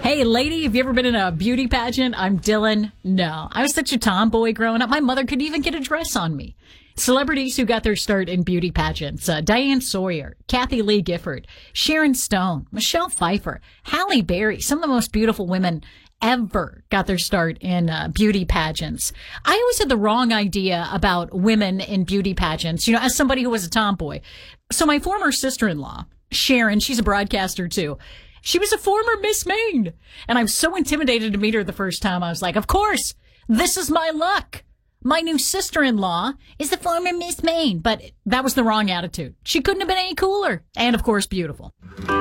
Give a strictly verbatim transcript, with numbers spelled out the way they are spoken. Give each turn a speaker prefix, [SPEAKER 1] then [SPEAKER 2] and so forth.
[SPEAKER 1] Hey, lady, have you ever been in a beauty pageant? I'm Dylan. No, I was such a tomboy growing up. My mother couldn't even get a dress on me. Celebrities who got their start in beauty pageants. Uh, Diane Sawyer, Kathy Lee Gifford, Sharon Stone, Michelle Pfeiffer, Halle Berry. Some of the most beautiful women ever got their start in uh, beauty pageants. I always had the wrong idea about women in beauty pageants, you know, as somebody who was a tomboy. So my former sister-in-law, Sharon, she's a broadcaster too. She was a former Miss Maine. And I was so intimidated to meet her the first time. I was like, of course, this is my luck. My new sister-in-law is the former Miss Maine. But that was the wrong attitude. She couldn't have been any cooler. And, of course, beautiful.